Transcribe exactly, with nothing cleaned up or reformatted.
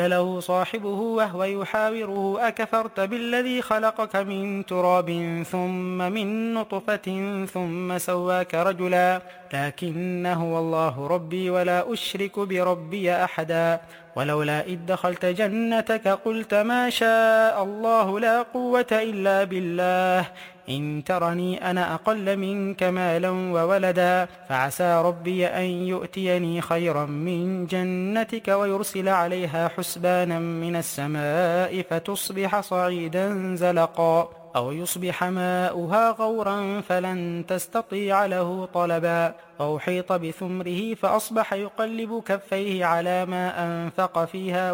له صاحبه وهو يحاوره أكفرت بالذي خلقك من تراب ثم من نطفة ثم سواك رجلا لكن هو الله ربي ولا أشرك بربي أحدا ولولا إذ دخلت جنتك قلت ما شاء الله لا قوة إلا بالله إن ترني أنا أقل منك مالا وولدا فعسى ربي أن يؤتيني خيرا من جنتك ويرسل عليها حسبانا من السماء فتصبح صعيدا زلقا أو يصبح ماؤها غورا فلن تستطيع له طلبا أو حيط بثمره فأصبح يقلب كفيه على ما أنفق فيها